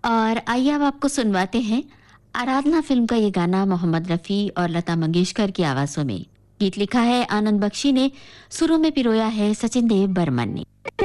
और आइए अब आपको सुनवाते हैं आराधना फिल्म का ये गाना मोहम्मद रफ़ी और लता मंगेशकर की आवाज़ों में। गीत लिखा है आनंद बख्शी ने, सुरों में पिरोया है सचिन देव बर्मन ने।